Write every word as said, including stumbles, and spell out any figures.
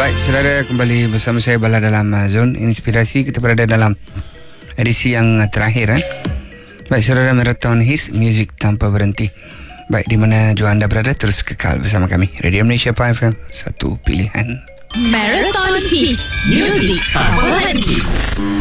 Baik, saudara, kembali bersama saya Bala dalam uh, Zone Inspirasi. Kita berada dalam edisi yang uh, terakhir. Eh? Baik, saudara, Marathon Hits Music Tanpa Berhenti. Baik, di mana jua anda berada, terus kekal bersama kami. Radio Malaysia F M, satu pilihan. Marathon Hits Music Tanpa Berhenti.